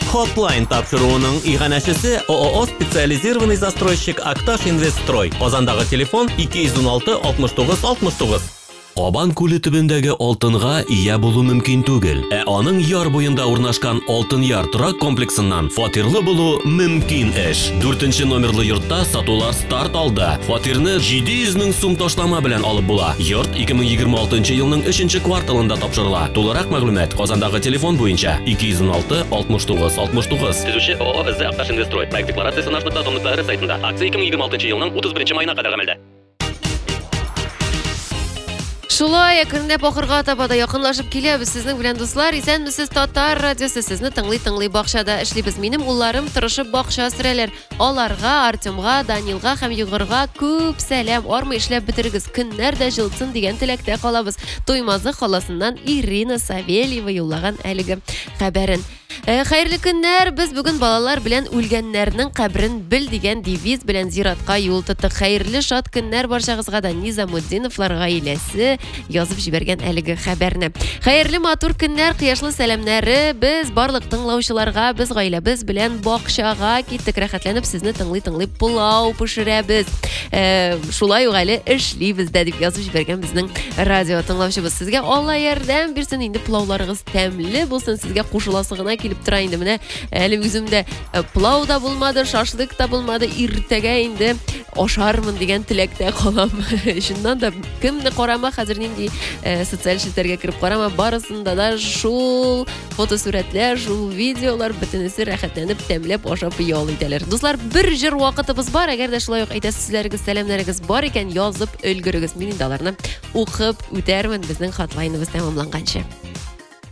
Hotline тапшыруының иганәчесе ООО специализированный застройщик Акташ Инвестстрой. Казандагы телефон 216 69 69. Кабан күле төбендәге алтынга ия булу мөмкин түгел. Аның яр буенда урнашкан Алтын яр торак комплексыннан фатирлы булу мөмкин эш. 4-нче номерлы йортта сатулар старт алды. Фатирны 700 мең сум ташлама белән алып була. Йорт 2026 елның 3-нче кварталында тапшырыла. Тулырак мәгълүмат Казандагы телефон буенча 216 69 69. Төзүче ООО Акташ Инвестстрой. Проект декларациясе наш датумлыклары сайтында. Акция 2026 елның 31 майына кадәр гамәлдә. Шулай якынлап ахырга таба да якынлашып киләбез сезнең белән дуслар. Исәнмесез, Татар радиосы сезне тыңлый бакчада эшлибез. Минем улларым тырышып бакча сөрәләр. Аларга, Артемга, Данилга һәм Егорга күп сәлам. Армы эшләп бетерегез. Көннәр дә җылтсын дигән теләктә калабыз. Туймазы халасыннан Ирина Савельева юллаган әлеге хәбәрен. Хәерле көннәр, без бүген балалар белән үлгәннәрнең кабрен бил дигән девиз белән зиратка юл тоттык. Хәерле шат көннәр барчагызга да Низамуддиновлар гаиләсе язып җибәргән әлеге хәбәрне. Хәерле матур көннәр, кыяшлы сәламнәре без барлык тыңлаучыларга, без гаиләбез белән бакчага киттек, рәхәтләнеп сезне тыңлый пулау пешерәбез. Шулай ук әле эшлибез дә дип язып җибәргән безнең радио тыңлаучыбыз. Сезгә Алла ярдәм бирсен, инде пулауларыгыз тәмле булсын, сезгә кушыласы гына килеп тора инде. Менә әле үземдә пулау да булмады, шашлык та булмады, иртәгә инде ашармын дигән теләктә калам. Шуннан да кемне карама, хәзер нинди социаль челтәргә кереп карама, барысында да шул фотосурәтләр, шул видеолар бөтенесе рәхәтләнеп тәмләп ашап ял итәләр. Дуслар, бер җыр вакытыбыз бар, әгәр дә шулай ук әйтәсез сүзләрегез, сәламнәрегез бар икән, язып өлгерегез. Мин инде аларны укып үтәрмен безнең хатлайныбыз тәмамланганчы.